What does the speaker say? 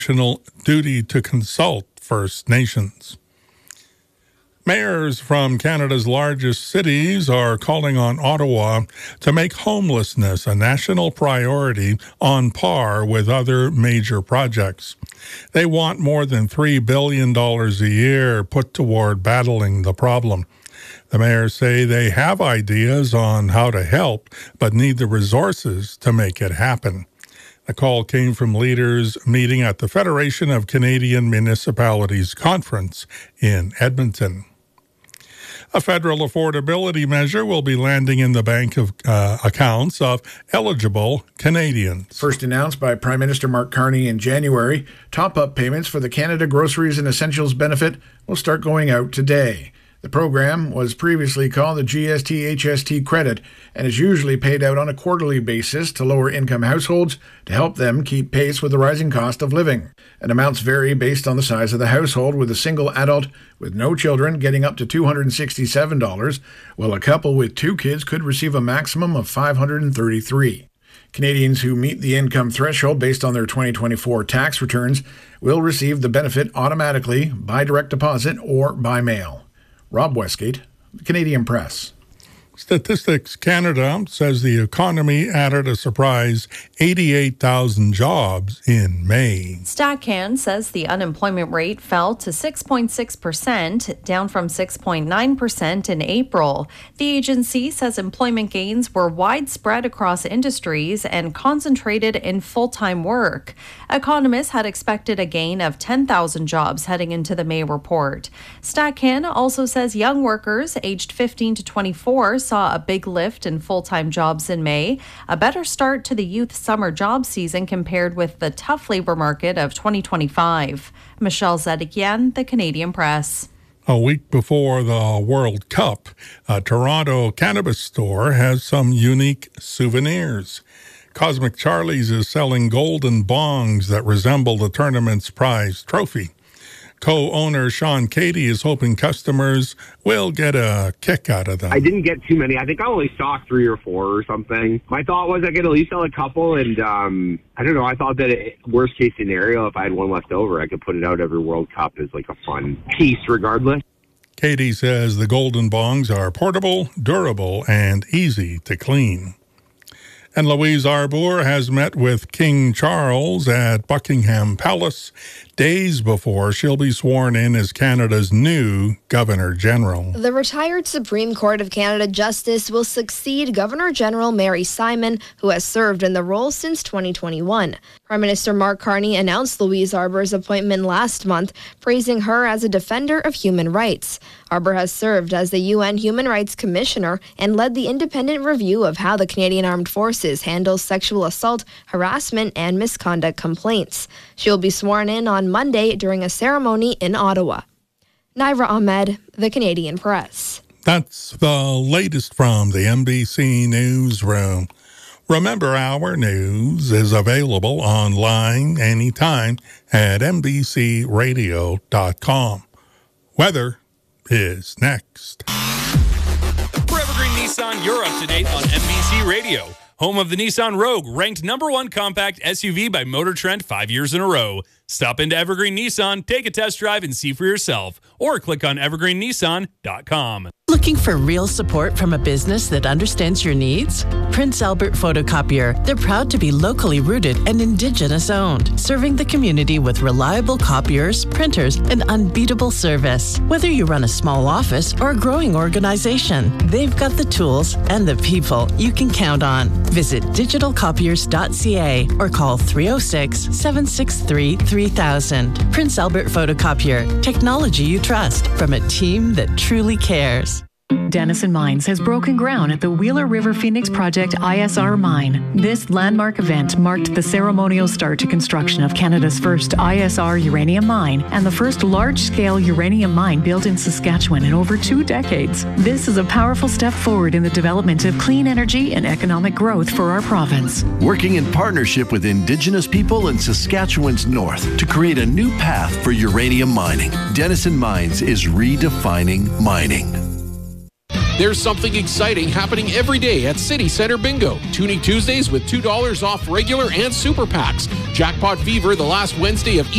duty to consult First Nations. Mayors from Canada's largest cities are calling on Ottawa to make homelessness a national priority on par with other major projects. They want more than $3 billion a year put toward battling the problem. The mayors say they have ideas on how to help, but need the resources to make it happen. The call came from leaders meeting at the Federation of Canadian Municipalities Conference in Edmonton. A federal affordability measure will be landing in the bank of accounts of eligible Canadians. First announced by Prime Minister Mark Carney in January, top-up payments for the Canada Groceries and Essentials benefit will start going out today. The program was previously called the GST-HST credit and is usually paid out on a quarterly basis to lower-income households to help them keep pace with the rising cost of living. And amounts vary based on the size of the household, with a single adult with no children getting up to $267, while a couple with 2 kids could receive a maximum of $533. Canadians who meet the income threshold based on their 2024 tax returns will receive the benefit automatically by direct deposit or by mail. Rob Westgate, the Canadian Press. Statistics Canada says the economy added a surprise 88,000 jobs in May. StatCan says the unemployment rate fell to 6.6%, down from 6.9% in April. The agency says employment gains were widespread across industries and concentrated in full-time work. Economists had expected a gain of 10,000 jobs heading into the May report. StatCan also says young workers aged 15 to 24 saw a big lift in full-time jobs in May, a better start to the youth summer job season compared with the tough labor market of 2025. Michelle Zedekian, the Canadian Press. A week before the World Cup, a Toronto cannabis store has some unique souvenirs. Cosmic Charlie's is selling golden bongs that resemble the tournament's prize trophy. Co-owner Sean Cady is hoping customers will get a kick out of them. I didn't get too many. I think I only stocked 3 or 4 or something. My thought was I could at least sell a couple, and I don't know. I thought that worst case scenario, if I had one left over, I could put it out every World Cup as like a fun piece regardless. Cady says the golden bongs are portable, durable, and easy to clean. And Louise Arbour has met with King Charles at Buckingham Palace days before she'll be sworn in as Canada's new Governor-General. The retired Supreme Court of Canada Justice will succeed Governor-General Mary Simon, who has served in the role since 2021. Prime Minister Mark Carney announced Louise Arbour's appointment last month, praising her as a defender of human rights. Arbour has served as the UN Human Rights Commissioner and led the independent review of how the Canadian Armed Forces handles sexual assault, harassment, and misconduct complaints. She will be sworn in on Monday during a ceremony in Ottawa. Naira Ahmed, the Canadian Press. That's the latest from the NBC Newsroom. Remember, our news is available online anytime at NBCRadio.com. Weather is next. For Evergreen Nissan, you're up to date on NBC Radio. Home of the Nissan Rogue, ranked #1 compact SUV by Motor Trend 5 years in a row. Stop into Evergreen Nissan, take a test drive, and see for yourself. Or click on evergreennissan.com. Looking for real support from a business that understands your needs? Prince Albert Photocopier. They're proud to be locally rooted and Indigenous owned, serving the community with reliable copiers, printers, and unbeatable service. Whether you run a small office or a growing organization, they've got the tools and the people you can count on. Visit digitalcopiers.ca or call 306-763-3000. Prince Albert Photocopier. Technology you trust from a team that truly cares. Denison Mines has broken ground at the Wheeler River Phoenix Project ISR mine. This landmark event marked the ceremonial start to construction of Canada's first ISR uranium mine and the first large-scale uranium mine built in Saskatchewan in over 2 decades. This is a powerful step forward in the development of clean energy and economic growth for our province. Working in partnership with Indigenous people in Saskatchewan's north to create a new path for uranium mining. Denison Mines is redefining mining. There's something exciting happening every day at City Center Bingo. Tuning Tuesdays with $2 off regular and super packs. Jackpot Fever the last Wednesday of